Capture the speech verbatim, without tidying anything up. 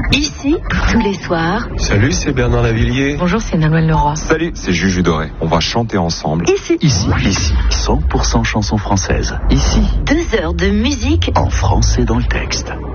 Ici, tous les soirs. Salut, c'est Bernard Lavillier. Bonjour, c'est Nolwenn Leroy. Salut, c'est Juju Doré. On va chanter ensemble. Ici. Ici. Ici. cent pour cent chansons françaises. Ici. Deux heures de musique en français dans le texte.